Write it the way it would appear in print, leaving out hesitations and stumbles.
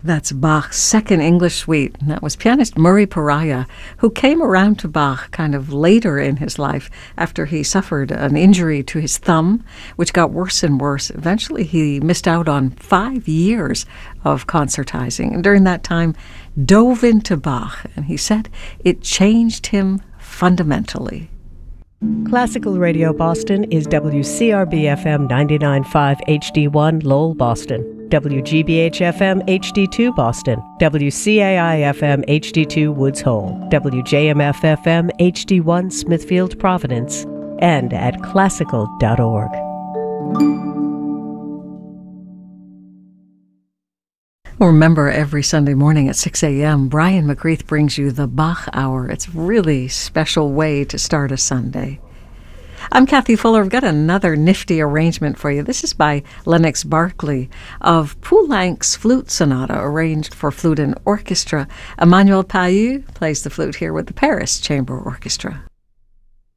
That's Bach's Second English Suite, and that was pianist Murray Pariah, who came around to Bach kind of later in his life after he suffered an injury to his thumb, which got worse and worse. Eventually, he missed out on 5 years of concertizing, and during that time, dove into Bach, and he said it changed him fundamentally. Classical Radio Boston is WCRB-FM 99.5 HD1 Lowell, Boston, WGBH-FM HD2 Boston, WCAI-FM HD2 Woods Hole, WJMF-FM HD1 Smithfield, Providence, and at classical.org. Remember, every Sunday morning at 6 a.m., Brian McGreath brings you the Bach Hour. It's a really special way to start a Sunday. I'm Kathy Fuller. I've got another nifty arrangement for you. This is by Lennox Barkley of Poulenc's Flute Sonata, arranged for flute and orchestra. Emmanuel Payou plays the flute here with the Paris Chamber Orchestra.